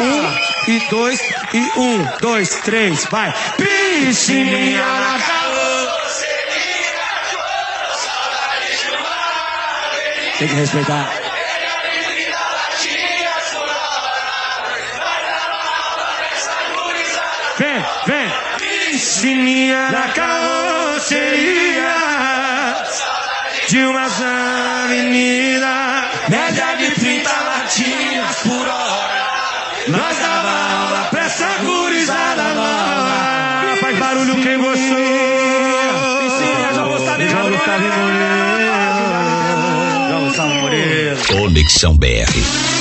e 2, e 1, 2, 3, vai. Piscininha na carroceria, saudade de uma. Tem que respeitar. Vem, vem. Piscininha na carroceria de umas avenidas, média de 30 latinhas por hora. Nós dava aula pra essa gurizada nova. Faz barulho quem gostou. Piscininha, João Gustavo Moreira. Conexão BR.